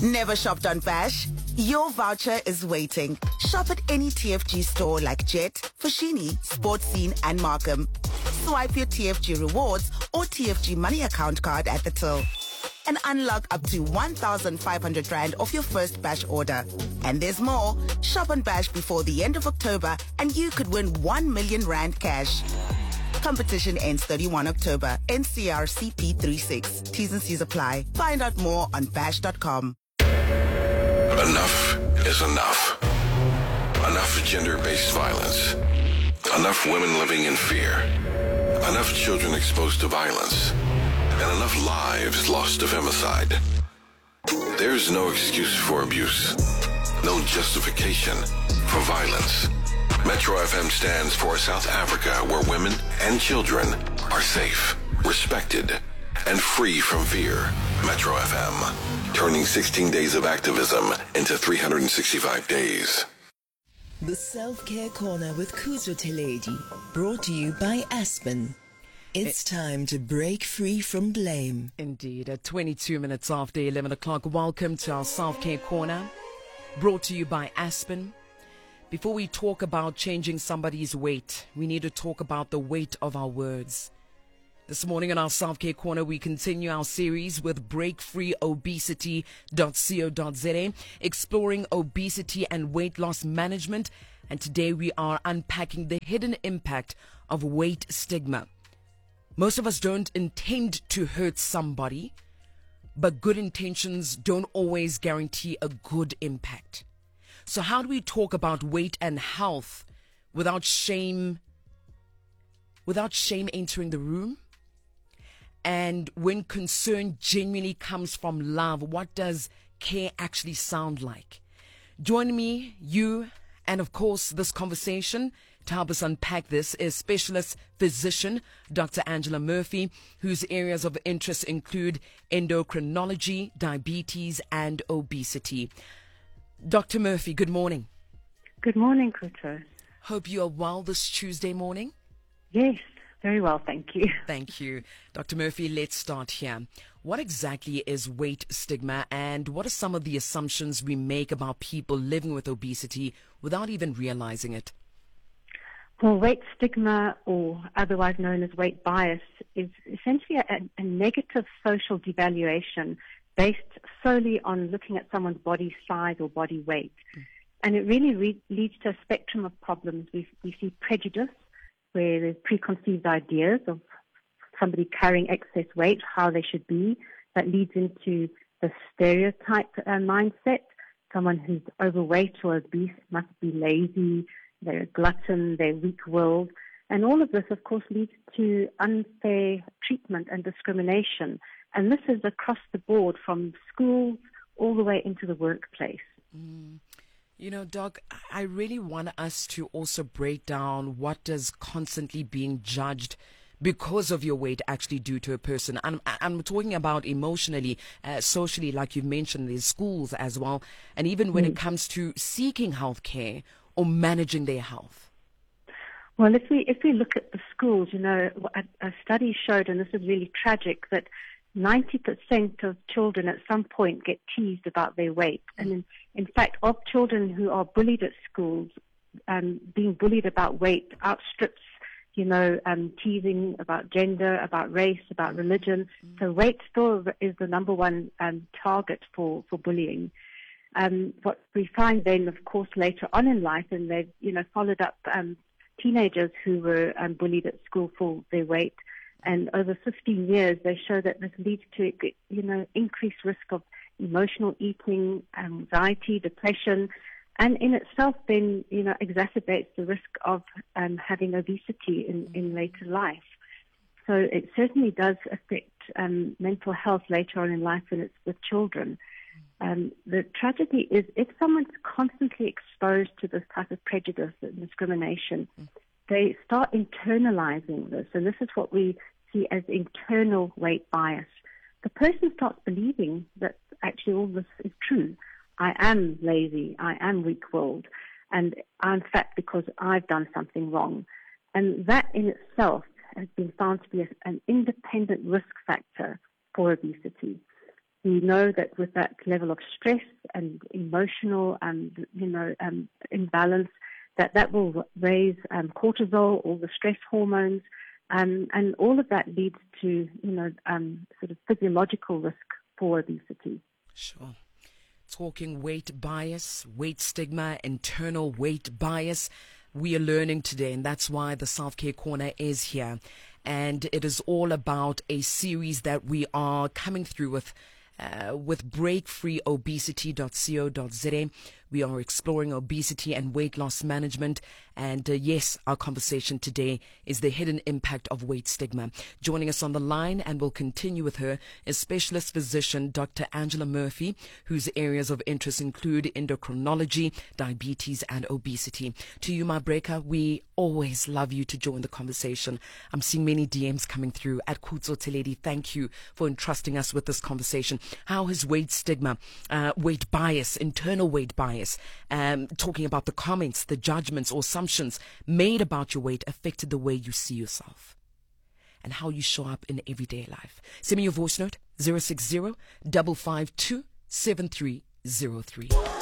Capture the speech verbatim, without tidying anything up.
Never shopped on Bash? Your voucher is waiting. Shop at any T F G store like Jet, Foschini, Sportscene and Markham. Swipe your T F G rewards or T F G money account card at the till and unlock up to one thousand five hundred rand off your first Bash order. And there's more. Shop on Bash before the end of October and you could win one million rand cash. Competition ends thirty-first of October. N C R C P thirty-six. T's and C's apply. Find out more on bash dot com. Enough is enough. Enough gender-based violence. Enough women living in fear. Enough children exposed to violence. And enough lives lost to femicide. There's no excuse for abuse. No justification for violence. Metro F M stands for South Africa, where women and children are safe, respected, and free from fear. Metro F M, turning sixteen days of activism into three hundred sixty-five days. The Self-Care Corner with Khuzwa Teledi, brought to you by Aspen. It's time to break free from blame. Indeed, at twenty-two minutes after eleven o'clock, welcome to our Self-Care Corner, brought to you by Aspen. Before we talk about changing somebody's weight, we need to talk about the weight of our words. This morning on our Self-Care Corner, we continue our series with break free obesity dot co dot za, exploring obesity and weight loss management. And today we are unpacking the hidden impact of weight stigma. Most of us don't intend to hurt somebody, but good intentions don't always guarantee a good impact. So how do we talk about weight and health without shame, without shame entering the room? And when concern genuinely comes from love, what does care actually sound like? Join me, you, and of course this conversation to help us unpack this is specialist physician Doctor Angela Murphy, whose areas of interest include endocrinology, diabetes, and obesity. Doctor Murphy, good morning. Good morning, Kuto. Hope you are well this Tuesday morning. Yes, very well, thank you. Thank you. Doctor Murphy, let's start here. What exactly is weight stigma, and what are some of the assumptions we make about people living with obesity without even realizing it? Well, weight stigma, or otherwise known as weight bias, is essentially a, a negative social devaluation based solely on looking at someone's body size or body weight. Mm. And it really re- leads to a spectrum of problems. We, we see prejudice, where there's preconceived ideas of somebody carrying excess weight, how they should be. That leads into the stereotype uh, mindset. Someone who's overweight or obese must be lazy, they're a glutton, they're weak-willed. And all of this, of course, leads to unfair treatment and discrimination. And this is across the board, from schools all the way into the workplace. Mm. You know, Doc, I really want us to also break down what does constantly being judged because of your weight actually do to a person. I'm, I'm talking about emotionally, uh, socially, like you've mentioned, there's schools as well, and even when mm. it comes to seeking health care or managing their health. Well, if we if we look at the schools, you know, a, a study showed, and this is really tragic, that ninety percent of children at some point get teased about their weight. And in, in fact, of children who are bullied at schools, um, being bullied about weight outstrips, you know, um, teasing about gender, about race, about religion. Mm. So weight still is the number one um, target for, for bullying. Um, what we find then, of course, later on in life, and they've, you know, followed up um, teenagers who were um, bullied at school for their weight. And over fifteen years, they show that this leads to, you know, increased risk of emotional eating, anxiety, depression, and in itself then, you know, exacerbates the risk of um, having obesity in, in later life. So it certainly does affect um, mental health later on in life, and it's with children. Um, the tragedy is if someone's constantly exposed to this type of prejudice and discrimination, they start internalizing this, and this is what we see as internal weight bias. The person starts believing that actually all this is true. I am lazy, I am weak-willed, and I'm fat because I've done something wrong. And that in itself has been found to be a, an independent risk factor for obesity. We know that with that level of stress and emotional, and you know, um, imbalance, that that will raise um, cortisol, all the stress hormones, um, and all of that leads to, you know, um, sort of physiological risk for obesity. Sure. Talking weight bias, weight stigma, internal weight bias. We are learning today, and that's why the Self-Care Corner is here. And it is all about a series that we are coming through with uh, with break free obesity dot co dot za. We are exploring obesity and weight loss management. And uh, yes, our conversation today is the hidden impact of weight stigma. Joining us on the line, and we'll continue with her, is specialist physician Doctor Angela Murphy, whose areas of interest include endocrinology, diabetes, and obesity. To you, my breaker, we always love you to join the conversation. I'm seeing many D Ms coming through at Khutso Teledi. Thank you for entrusting us with this conversation. How has weight stigma, uh, weight bias, internal weight bias, Um, talking about the comments, the judgments or assumptions made about your weight affected the way you see yourself and how you show up in everyday life? Send me your voice note, zero six zero, five five two, seven three zero three.